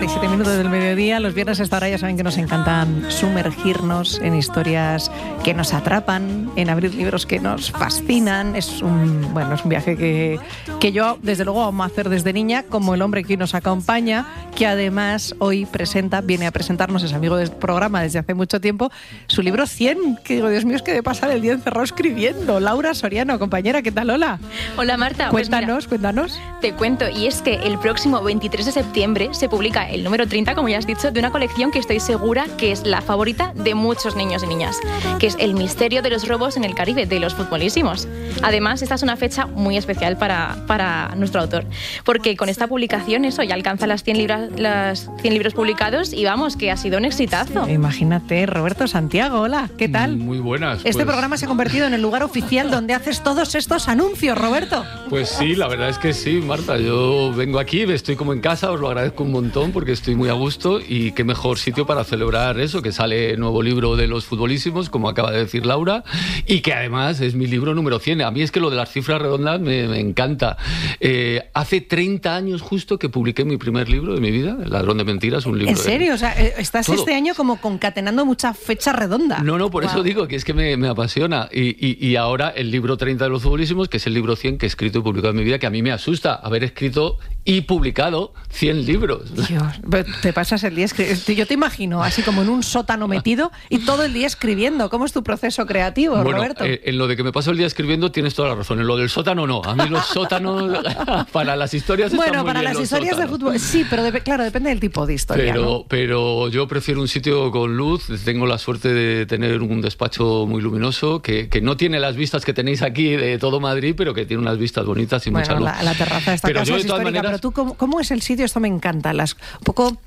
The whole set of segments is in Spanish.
47 minutos del mediodía. Los viernes a esta hora ya saben que nos encantan sumergirnos en historias que nos atrapan, en abrir libros que nos fascinan. Es un viaje que yo, desde luego, amo hacer desde niña, como el hombre que hoy nos acompaña, que además hoy viene a presentarnos, es amigo del programa desde hace mucho tiempo, su libro 100, que digo, Dios mío, es que de pasar el día encerrado escribiendo. Laura Soriano, compañera, ¿qué tal? Hola. Hola, Marta. Cuéntanos. Te cuento, y es que el próximo 23 de septiembre se publica el número 30, como ya has dicho, de una colección que estoy segura que es la favorita de muchos niños y niñas, que es El misterio de los robos en el Caribe, de los futbolísimos. Además, esta es una fecha muy especial para nuestro autor, porque con esta publicación ya alcanza las 100 libros publicados y vamos, que ha sido un exitazo. Imagínate, Roberto Santiago, hola, ¿qué tal? Muy buenas. Este programa se ha convertido en el lugar oficial donde haces todos estos anuncios, Roberto. Pues sí, la verdad es que sí, Marta. Yo vengo aquí, estoy como en casa, os lo agradezco un montón porque estoy muy a gusto y qué mejor sitio para celebrar eso, que sale el nuevo libro de los futbolísimos, como acaba de decir Laura, y que además es mi libro número 100. A mí es que lo de las cifras redondas me encanta. Hace 30 años justo que publiqué mi primer libro de mi vida, El ladrón de mentiras, un libro. ¿En serio? O sea, estás todo este año como concatenando mucha fecha redonda. No, por eso digo que es que me apasiona. Y ahora el libro 30 de los futbolísimos, que es el libro 100 que he escrito y publicado en mi vida, que a mí me asusta haber escrito y publicado 100 libros. Dios, te pasas el día escribiendo. Yo te imagino así como en un sótano metido y todo el día escribiendo. ¿Cómo es tu proceso creativo, Roberto? En lo de que me paso el día escribiendo tienes toda la razón. En lo del sótano no. A mí los sótanos para las historias están muy bien. Bueno, para las historias de fútbol sí, pero claro, depende del tipo de historia. Pero yo prefiero un sitio con luz. Tengo la suerte de tener un despacho muy luminoso que no tiene las vistas que tenéis aquí de todo Madrid, pero que tiene unas vistas bonitas y mucha luz. La terraza de esta casa es histórica, pero tú, ¿cómo es el sitio? Esto me encanta. Un poco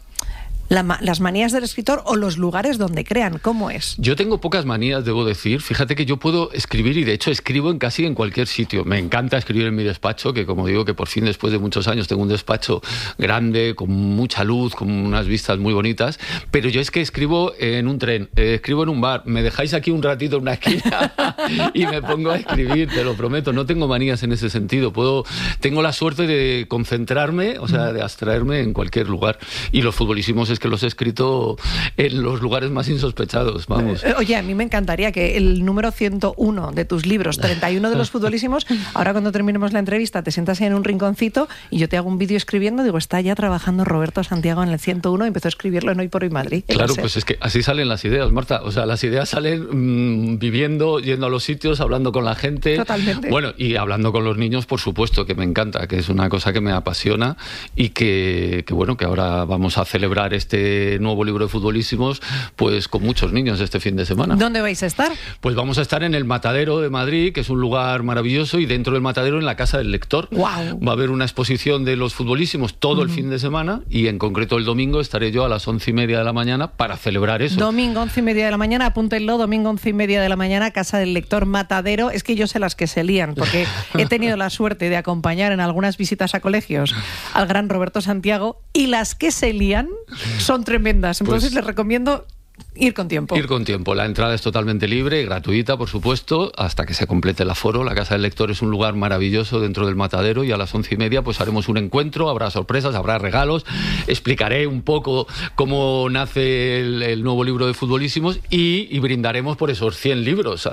las manías del escritor o los lugares donde crean, ¿cómo es? Yo tengo pocas manías, debo decir. Fíjate que yo puedo escribir y de hecho escribo casi en cualquier sitio. Me encanta escribir en mi despacho, que como digo, que por fin después de muchos años tengo un despacho grande, con mucha luz, con unas vistas muy bonitas, pero yo es que escribo en un tren, escribo en un bar, me dejáis aquí un ratito en una esquina y me pongo a escribir, te lo prometo. No tengo manías en ese sentido. Tengo la suerte de concentrarme, o sea, de abstraerme en cualquier lugar. Y los futbolísimos es que los he escrito en los lugares más insospechados, vamos. Oye, a mí me encantaría que el número 101 de tus libros, 31 de los futbolísimos, ahora cuando terminemos la entrevista te sientas ahí en un rinconcito y yo te hago un vídeo escribiendo, digo, está ya trabajando Roberto Santiago en el 101 y empezó a escribirlo en Hoy por Hoy Madrid. Claro, pues es que así salen las ideas, Marta. O sea, las ideas salen viviendo, yendo a los sitios, hablando con la gente. Totalmente. Bueno, y hablando con los niños, por supuesto, que me encanta, que es una cosa que me apasiona y que ahora vamos a celebrar este nuevo libro de futbolísimos pues con muchos niños este fin de semana. ¿Dónde vais a estar? Pues vamos a estar en el Matadero de Madrid, que es un lugar maravilloso, y dentro del Matadero en la Casa del Lector. ¡Wow! Va a haber una exposición de los futbolísimos todo el fin de semana y en concreto el domingo estaré yo a las 11:30 de la mañana para celebrar eso. Domingo 11:30 de la mañana, apúntenlo, domingo 11:30 de la mañana, Casa del Lector, Matadero. Es que yo sé las que se lían, porque he tenido la suerte de acompañar en algunas visitas a colegios al gran Roberto Santiago y las que se lían son tremendas. Entonces les recomiendo ir con tiempo. Ir con tiempo. La entrada es totalmente libre y gratuita, por supuesto, hasta que se complete el aforo. La Casa del Lector es un lugar maravilloso dentro del Matadero y a las 11:30 pues haremos un encuentro, habrá sorpresas, habrá regalos, explicaré un poco cómo nace el nuevo libro de futbolísimos y brindaremos por esos 100 libros.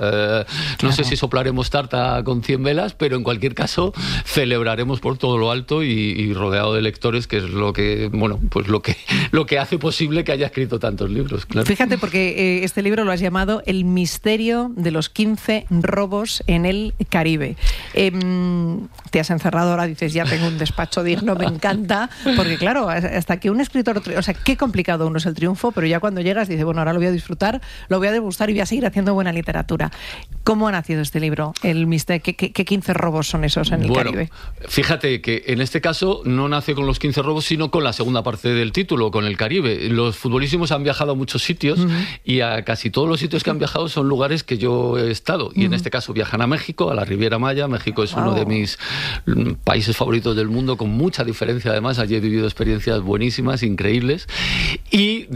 No sé si soplaremos tarta con 100 velas, pero en cualquier caso celebraremos por todo lo alto y rodeado de lectores, que es lo que hace posible que haya escrito tantos libros, claro. Fíjate, porque este libro lo has llamado El misterio de los 15 robos en el Caribe. Te has encerrado ahora, dices, ya tengo un despacho digno, me encanta, porque claro, hasta que un escritor, o sea, qué complicado uno es el triunfo, pero ya cuando llegas dices, bueno, ahora lo voy a disfrutar, lo voy a degustar y voy a seguir haciendo buena literatura. ¿Cómo ha nacido este libro? El misterio, ¿qué 15 robos son esos en el Caribe? Fíjate que en este caso no nace con los 15 robos, sino con la segunda parte del título, con el Caribe. Los futbolísimos han viajado a muchos sitios y a casi todos los sitios que han viajado son lugares que yo he estado. Y en este caso viajan a México, a la Riviera Maya. México es uno de mis países favoritos del mundo, con mucha diferencia además. Allí he vivido experiencias buenísimas, increíbles. Y